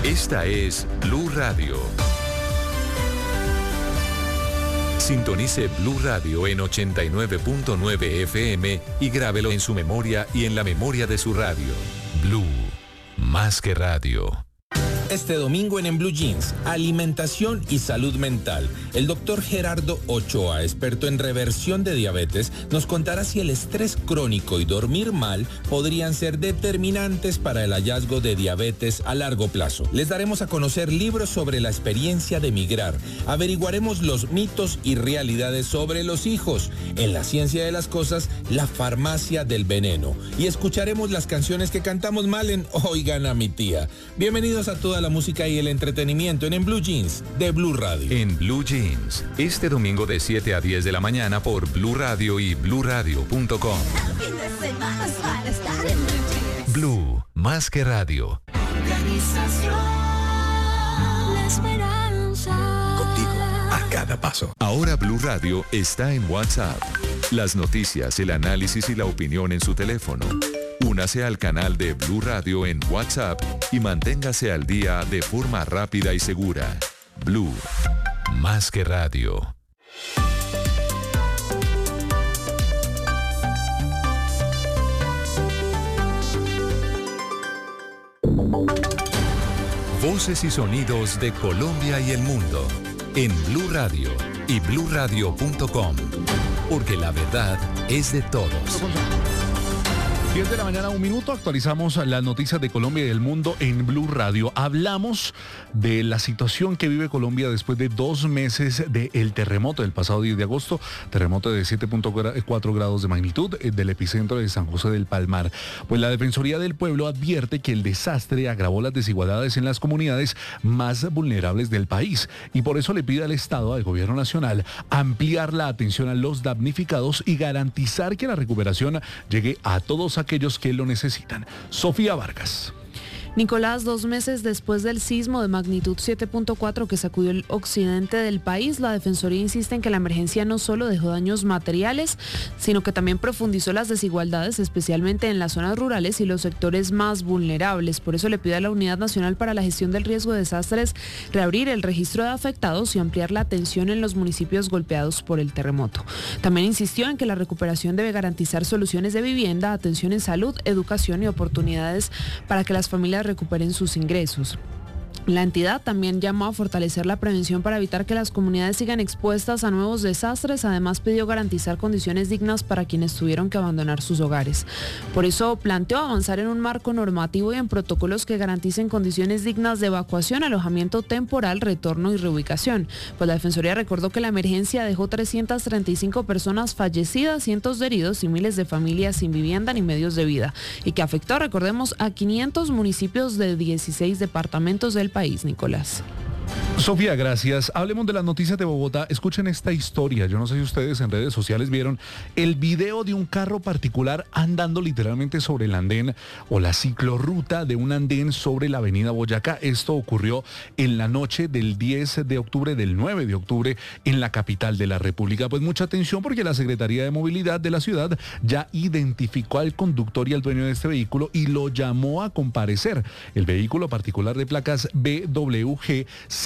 Esta es Blue Radio. Sintonice Blue Radio en 89.9 FM y grábelo en su memoria y en la memoria de su radio. Blue, más que radio. Este domingo en Blue Jeans, alimentación y salud mental. El doctor Gerardo Ochoa, experto en reversión de diabetes, nos contará si el estrés crónico y dormir mal podrían ser determinantes para el hallazgo de diabetes a largo plazo. Les daremos a conocer libros sobre la experiencia de migrar. Averiguaremos los mitos y realidades sobre los hijos. En la ciencia de las cosas, la farmacia del veneno. Y escucharemos las canciones que cantamos mal en Oigan a mi tía. Bienvenidos a toda la música y el entretenimiento en Blue Jeans de Blue Radio. En Blue Jeans, este domingo de 7 a 10 de la mañana por Blue Radio y bluradio.com. Blue, más que radio. La esperanza. Contigo, a cada paso. Ahora Blue Radio está en WhatsApp. Las noticias, el análisis y la opinión en su teléfono. Únase al canal de Blue Radio en WhatsApp y manténgase al día de forma rápida y segura. Blue, más que radio. Voces y sonidos de Colombia y el mundo en Blue Radio y bluradio.com, porque la verdad es de todos. 10 de la mañana, 1 minuto, actualizamos las noticias de Colombia y del mundo en Blue Radio. Hablamos de la situación que vive Colombia después de 2 meses del terremoto del pasado 10 de agosto, terremoto de 7.4 grados de magnitud del epicentro de San José del Palmar. Pues la Defensoría del Pueblo advierte que el desastre agravó las desigualdades en las comunidades más vulnerables del país y por eso le pide al Estado, al Gobierno Nacional, ampliar la atención a los damnificados y garantizar que la recuperación llegue a todos aquellos que lo necesitan. Sofía Vargas. Nicolás, 2 meses después del sismo de magnitud 7.4 que sacudió el occidente del país, la Defensoría insiste en que la emergencia no solo dejó daños materiales, sino que también profundizó las desigualdades, especialmente en las zonas rurales y los sectores más vulnerables. Por eso le pide a la Unidad Nacional para la Gestión del Riesgo de Desastres reabrir el registro de afectados y ampliar la atención en los municipios golpeados por el terremoto. También insistió en que la recuperación debe garantizar soluciones de vivienda, atención en salud, educación y oportunidades para que las familias recuperen sus ingresos. La entidad también llamó a fortalecer la prevención para evitar que las comunidades sigan expuestas a nuevos desastres. Además, pidió garantizar condiciones dignas para quienes tuvieron que abandonar sus hogares. Por eso planteó avanzar en un marco normativo y en protocolos que garanticen condiciones dignas de evacuación, alojamiento temporal, retorno y reubicación. Pues la Defensoría recordó que la emergencia dejó 335 personas fallecidas, cientos de heridos y miles de familias sin vivienda ni medios de vida, y que afectó, recordemos, a 500 municipios de 16 departamentos del país, Nicolás. Sofía, gracias. Hablemos de las noticias de Bogotá. Escuchen esta historia. Yo no sé si ustedes en redes sociales vieron el video de un carro particular andando literalmente sobre el andén o la ciclorruta de un andén sobre la avenida Boyacá. Esto ocurrió en la noche del 10 de octubre, del 9 de octubre, en la capital de la República. Pues mucha atención porque la Secretaría de Movilidad de la ciudad ya identificó al conductor y al dueño de este vehículo y lo llamó a comparecer. El vehículo particular de placas BWG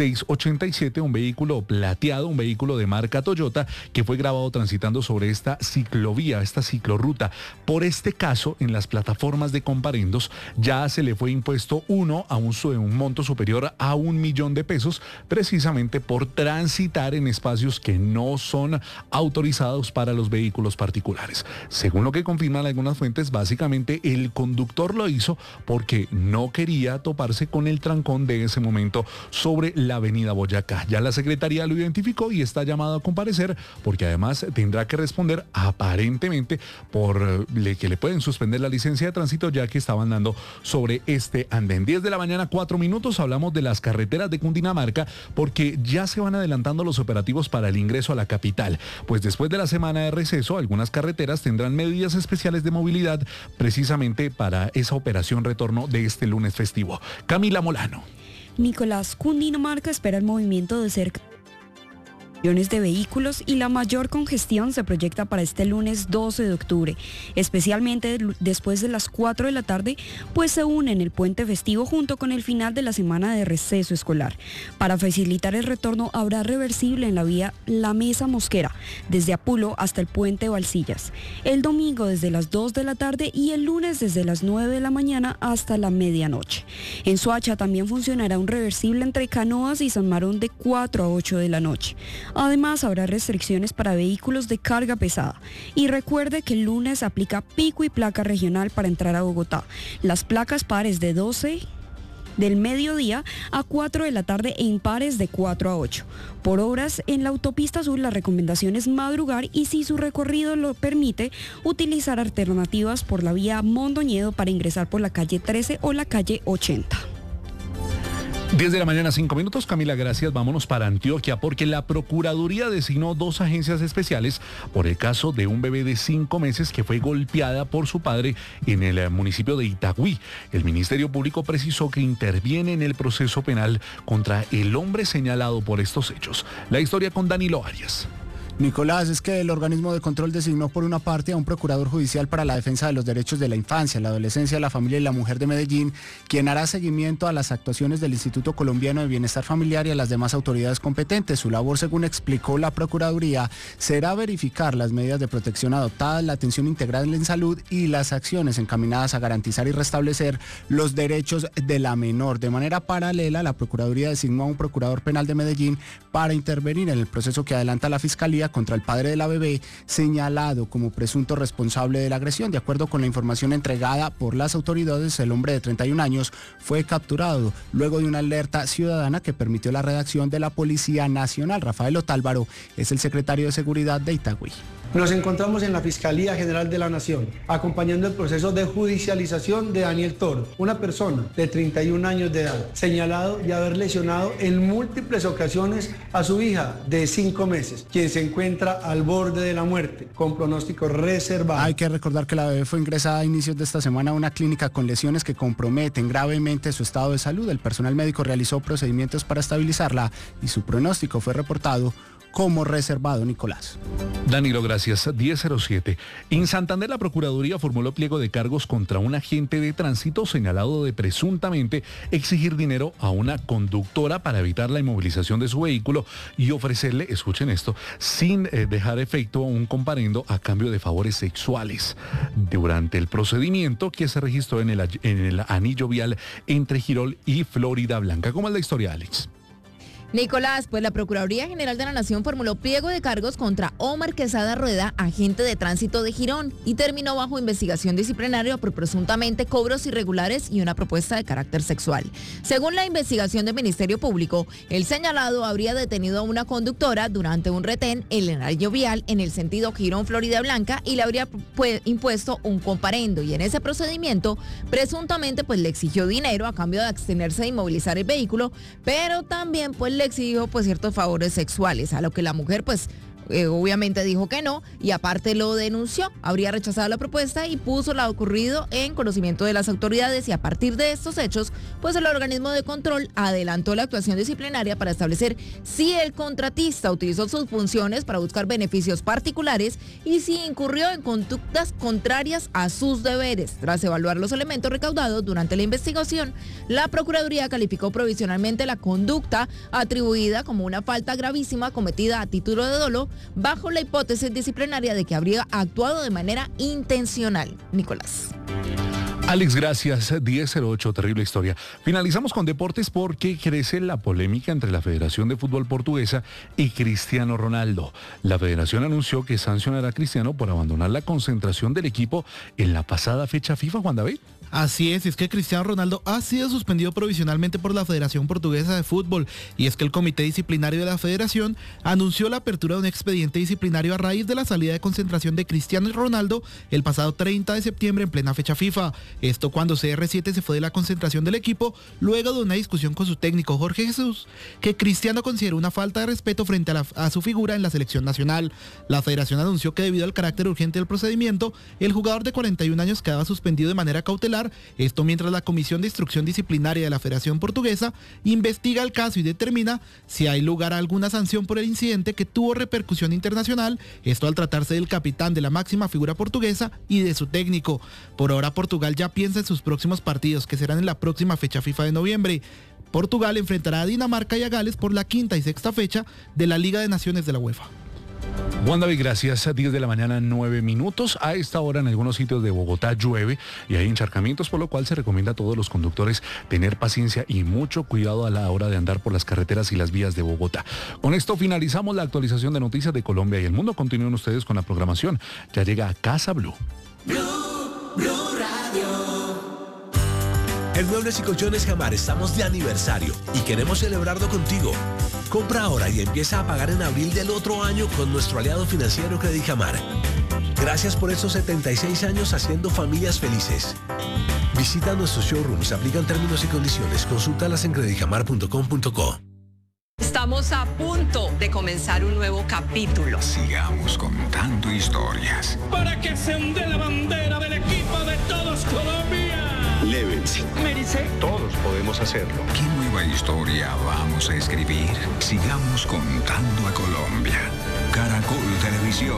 687, un vehículo plateado, un vehículo de marca Toyota que fue grabado transitando sobre esta ciclovía, esta ciclorruta. Por este caso, en las plataformas de comparendos ya se le fue impuesto un monto superior a 1 millón de pesos, precisamente por transitar en espacios que no son autorizados para los vehículos particulares. Según lo que confirman algunas fuentes, básicamente el conductor lo hizo porque no quería toparse con el trancón de ese momento sobre la avenida Boyacá. Ya la Secretaría lo identificó y está llamado a comparecer porque además tendrá que responder aparentemente por que le pueden suspender la licencia de tránsito ya que estaba andando sobre este andén. 10 de la mañana, 4 minutos, hablamos de las carreteras de Cundinamarca porque ya se van adelantando los operativos para el ingreso a la capital. Pues después de la semana de receso, algunas carreteras tendrán medidas especiales de movilidad precisamente para esa operación retorno de este lunes festivo. Camila Molano. Nicolás, Cundinamarca espera el movimiento de cerca millones de vehículos y la mayor congestión se proyecta para este lunes 12 de octubre, especialmente después de las 4 de la tarde, pues se unen el puente festivo junto con el final de la semana de receso escolar. Para facilitar el retorno habrá reversible en la vía La Mesa Mosquera, desde Apulo hasta el puente Valsillas. El domingo desde las 2 de la tarde y el lunes desde las 9 de la mañana hasta la medianoche. En Soacha también funcionará un reversible entre Canoas y San Marón de 4 a 8 de la noche. Además, habrá restricciones para vehículos de carga pesada. Y recuerde que el lunes aplica pico y placa regional para entrar a Bogotá. Las placas pares de 12 del mediodía a 4 de la tarde e impares de 4 a 8. Por obras en la autopista sur, la recomendación es madrugar y, si su recorrido lo permite, utilizar alternativas por la vía Mondoñedo para ingresar por la calle 13 o la calle 80. 10 de la mañana, 5 minutos. Camila, gracias. Vámonos para Antioquia porque la Procuraduría designó 2 agencias especiales por el caso de un bebé de 5 meses que fue golpeada por su padre en el municipio de Itagüí. El Ministerio Público precisó que interviene en el proceso penal contra el hombre señalado por estos hechos. La historia con Danilo Arias. Nicolás, es que el organismo de control designó por una parte a un procurador judicial para la defensa de los derechos de la infancia, la adolescencia, la familia y la mujer de Medellín, quien hará seguimiento a las actuaciones del Instituto Colombiano de Bienestar Familiar y a las demás autoridades competentes. Su labor, según explicó la Procuraduría, será verificar las medidas de protección adoptadas, la atención integral en salud y las acciones encaminadas a garantizar y restablecer los derechos de la menor. De manera paralela, la Procuraduría designó a un procurador penal de Medellín para intervenir en el proceso que adelanta la Fiscalía contra el padre de la bebé, señalado como presunto responsable de la agresión. De acuerdo con la información entregada por las autoridades, el hombre de 31 años fue capturado luego de una alerta ciudadana que permitió la redacción de la Policía Nacional. Rafael Otálvaro es el secretario de Seguridad de Itagüí. Nos encontramos en la Fiscalía General de la Nación, acompañando el proceso de judicialización de Daniel Toro, una persona de 31 años de edad, señalado de haber lesionado en múltiples ocasiones a su hija de 5 meses, quien se encuentra al borde de la muerte, con pronóstico reservado. Hay que recordar que la bebé fue ingresada a inicios de esta semana a una clínica con lesiones que comprometen gravemente su estado de salud. El personal médico realizó procedimientos para estabilizarla y su pronóstico fue reportado como reservado. Nicolás. Danilo, gracias. 10:07. En Santander, la Procuraduría formuló pliego de cargos contra un agente de tránsito señalado de presuntamente exigir dinero a una conductora para evitar la inmovilización de su vehículo y ofrecerle, escuchen esto, sin dejar efecto un comparendo a cambio de favores sexuales. Durante el procedimiento que se registró en el anillo vial entre Girol y Florida Blanca. ¿Cómo es la historia, Alex? Nicolás, pues la Procuraduría General de la Nación formuló pliego de cargos contra Omar Quesada Rueda, agente de tránsito de Girón, y terminó bajo investigación disciplinaria por presuntamente cobros irregulares y una propuesta de carácter sexual. Según la investigación del Ministerio Público, el señalado habría detenido a una conductora durante un retén en el anillo vial en el sentido Girón, Florida Blanca, y le habría impuesto un comparendo, y en ese procedimiento presuntamente pues le exigió dinero a cambio de abstenerse de inmovilizar el vehículo, pero también pues le exigió pues ciertos favores sexuales, a lo que la mujer pues obviamente dijo que no y aparte lo denunció. Habría rechazado la propuesta y puso lo ocurrido en conocimiento de las autoridades, y a partir de estos hechos pues el organismo de control adelantó la actuación disciplinaria para establecer si el contratista utilizó sus funciones para buscar beneficios particulares y si incurrió en conductas contrarias a sus deberes. Tras evaluar los elementos recaudados durante la investigación, la Procuraduría calificó provisionalmente la conducta atribuida como una falta gravísima cometida a título de dolo, bajo la hipótesis disciplinaria de que habría actuado de manera intencional. Nicolás. Alex, gracias. 10:08, terrible historia. Finalizamos con deportes porque crece la polémica entre la Federación de Fútbol Portuguesa y Cristiano Ronaldo. La federación anunció que sancionará a Cristiano por abandonar la concentración del equipo en la pasada fecha FIFA, Juan David. Así es que Cristiano Ronaldo ha sido suspendido provisionalmente por la Federación Portuguesa de Fútbol, y es que el Comité Disciplinario de la Federación anunció la apertura de un expediente disciplinario a raíz de la salida de concentración de Cristiano Ronaldo el pasado 30 de septiembre en plena fecha FIFA. Esto cuando CR7 se fue de la concentración del equipo luego de una discusión con su técnico Jorge Jesús, que Cristiano consideró una falta de respeto frente a su figura en la selección nacional. La federación anunció que debido al carácter urgente del procedimiento, el jugador de 41 años quedaba suspendido de manera cautelar, esto mientras la Comisión de Instrucción Disciplinaria de la Federación Portuguesa investiga el caso y determina si hay lugar a alguna sanción por el incidente que tuvo repercusión internacional, esto al tratarse del capitán de la máxima figura portuguesa y de su técnico. Por ahora Portugal ya piensa en sus próximos partidos, que serán en la próxima fecha FIFA de noviembre. Portugal enfrentará a Dinamarca y a Gales por la quinta y sexta fecha de la Liga de Naciones de la UEFA. Juan David, gracias. 10 de la mañana, 9 minutos. A esta hora en algunos sitios de Bogotá llueve y hay encharcamientos, por lo cual se recomienda a todos los conductores tener paciencia y mucho cuidado a la hora de andar por las carreteras y las vías de Bogotá. Con esto finalizamos la actualización de noticias de Colombia y el mundo. Continúen ustedes con la programación. Ya llega a Casa Blue. Blue Radio. En Muebles y Colchones Jamar estamos de aniversario y queremos celebrarlo contigo. Compra ahora y empieza a pagar en abril del otro año con nuestro aliado financiero Credijamar. Gracias por estos 76 años haciendo familias felices. Visita nuestros showrooms, aplican términos y condiciones. Consúltalas en credijamar.com.co. Estamos a punto de comenzar un nuevo capítulo. Sigamos contando historias. Para que se onde la bandera del equipo de todos Colombia. Lévense. Mérice. Todos podemos hacerlo. ¿Qué nueva historia vamos a escribir? Sigamos contando a Colombia. Caracol Televisión.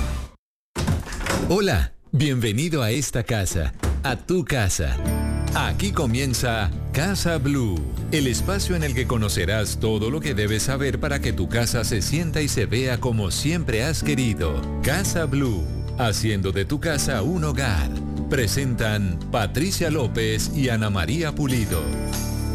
Hola, bienvenido a esta casa, a tu casa. Aquí comienza Casa Blue, el espacio en el que conocerás todo lo que debes saber para que tu casa se sienta y se vea como siempre has querido. Casa Blue, haciendo de tu casa un hogar. Presentan Patricia López y Ana María Pulido.